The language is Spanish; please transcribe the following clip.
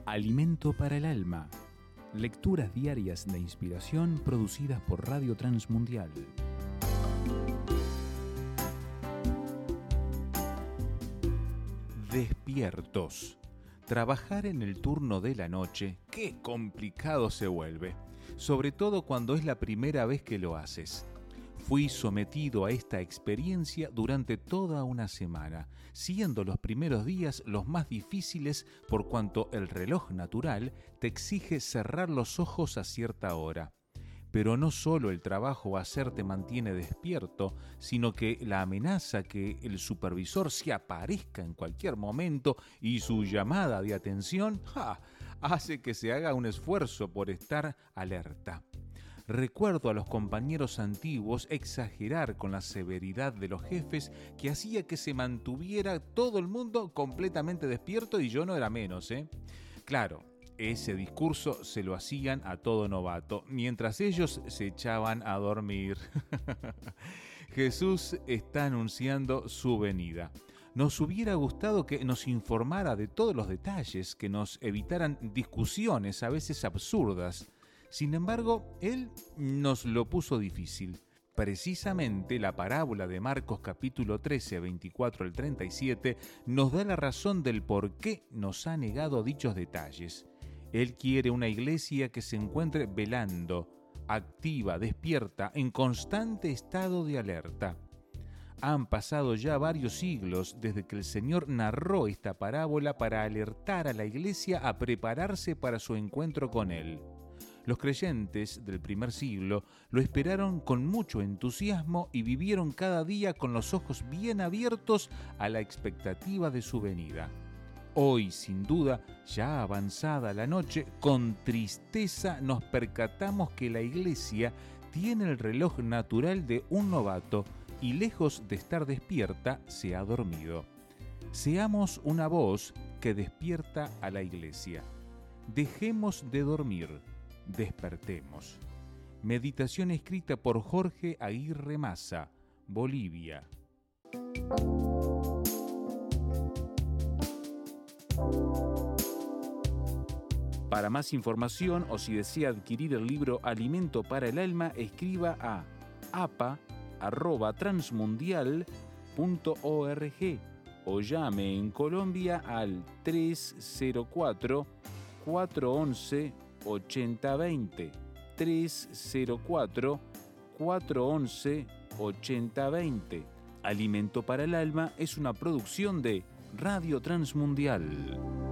Alimento para el alma. Lecturas diarias de inspiración producidas por Radio Transmundial. Despiertos. Trabajar en el turno de la noche, qué complicado se vuelve, sobre todo cuando es la primera vez que lo haces. Fui sometido a esta experiencia durante toda una semana, siendo los primeros días los más difíciles por cuanto el reloj natural te exige cerrar los ojos a cierta hora. Pero no solo el trabajo a hacer te mantiene despierto, sino que la amenaza que el supervisor se aparezca en cualquier momento y su llamada de atención hace que se haga un esfuerzo por estar alerta. Recuerdo a los compañeros antiguos exagerar con la severidad de los jefes que hacía que se mantuviera todo el mundo completamente despierto y yo no era menos, Claro, ese discurso se lo hacían a todo novato, mientras ellos se echaban a dormir. Jesús está anunciando su venida. Nos hubiera gustado que nos informara de todos los detalles, que nos evitaran discusiones a veces absurdas. Sin embargo, Él nos lo puso difícil. Precisamente la parábola de Marcos capítulo 13, 24 al 37 nos da la razón del por qué nos ha negado dichos detalles. Él quiere una iglesia que se encuentre velando, activa, despierta, en constante estado de alerta. Han pasado ya varios siglos desde que el Señor narró esta parábola para alertar a la iglesia a prepararse para su encuentro con Él. Los creyentes del primer siglo lo esperaron con mucho entusiasmo y vivieron cada día con los ojos bien abiertos a la expectativa de su venida. Hoy, sin duda, ya avanzada la noche, con tristeza nos percatamos que la iglesia tiene el reloj natural de un novato y lejos de estar despierta, se ha dormido. Seamos una voz que despierta a la iglesia. Dejemos de dormir. Despertemos. Meditación escrita por Jorge Aguirre Massa, Bolivia. Para más información o si desea adquirir el libro Alimento para el Alma, escriba a apa@transmundial.org o llame en Colombia al 304-411-8020, 304-411-8020. Alimento para el Alma es una producción de Radio Transmundial.